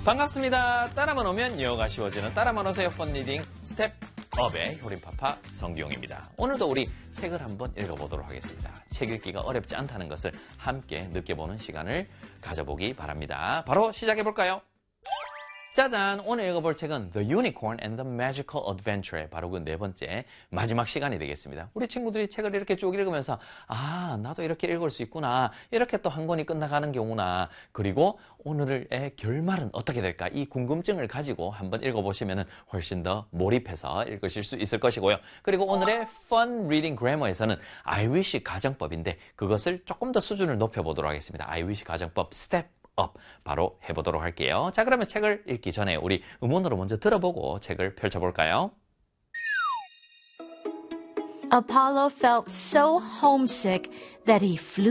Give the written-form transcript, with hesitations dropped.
반갑습니다. 따라만 오면 영어가 쉬워지는 따라만 오세요 펀 리딩 스텝업의 효림파파 성기용입니다. 오늘도 우리 책을 한번 읽어보도록 하겠습니다. 책 읽기가 어렵지 않다는 것을 함께 느껴보는 시간을 가져보기 바랍니다. 바로 시작해볼까요? 짜잔! 오늘 읽어볼 책은 The Unicorn and the Magical Adventure 바로 그 네 번째 마지막 시간이 되겠습니다. 우리 친구들이 책을 이렇게 쭉 읽으면서 나도 이렇게 읽을 수 있구나. 이렇게 또 한 권이 끝나가는 경우나 그리고 오늘의 결말은 어떻게 될까? 이 궁금증을 가지고 한번 읽어보시면 훨씬 더 몰입해서 읽으실 수 있을 것이고요. 그리고 오늘의 Fun Reading Grammar에서는 I wish 가정법인데 그것을 조금 더 수준을 높여보도록 하겠습니다. I wish 가정법 스텝 바로 해보도록 할게요. 자, 그러면 책을 읽기 전에 우리 음원으로 먼저 들어보고 책을 펼쳐볼까요? Apollo felt so homesick that he flew